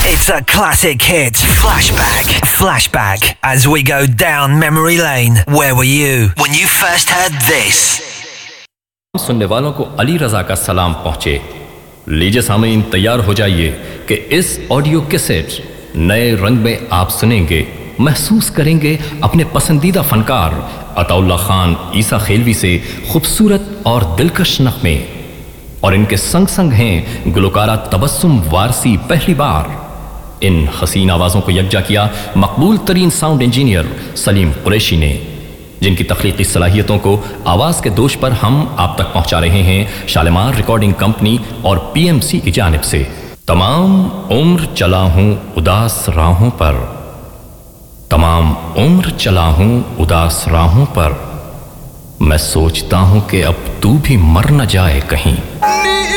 It's a classic hit. Flashback. As we go down memory lane. Where were you when you first heard this? सुनने वालों को अली रजा का सलाम पहुंचे। लीजिए सामीन, तैयार हो जाइए कि इस ऑडियो कैसेट नए रंग में आप सुनेंगे, महसूस करेंगे अपने पसंदीदा फनकार अताउल्ला खान ईसा खेलवी से खूबसूरत और दिलकश नग़मे, और इनके संग संग हैं गुलकारा तबस्सुम वारसी। पहली बार इन हसीन आवाज़ों को यकजा किया मकबूल तरीन साउंड इंजीनियर सलीम कुरैशी ने, जिनकी तख्लीकी सलाहियतों को आवाज़ के दोष पर हम आप तक पहुंचा रहे हैं शालिमार रिकॉर्डिंग कंपनी और पीएमसी की जानिब से। तमाम उम्र चला हूं उदास राहों पर, तमाम उम्र चला हूं उदास राहों पर, मैं सोचता हूं कि अब तू भी मर न जाए कहीं।